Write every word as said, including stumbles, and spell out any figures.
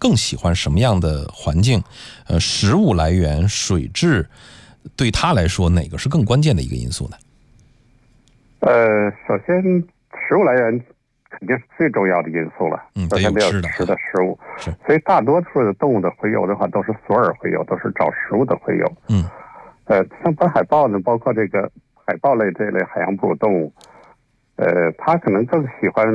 更喜欢什么样的环境？呃，食物来源、水质，对它来说哪个是更关键的一个因素呢？ 呃，首先食物来源肯定是最重要的因素了， 嗯， 首先得有吃的吃的食物。 是， 所以大多数的动物的洄游的话，都是索尔洄游，都是找食物的洄游。 嗯， 呃，像本海豹呢，包括这个海豹类这类海洋哺乳动物，呃，它可能更喜欢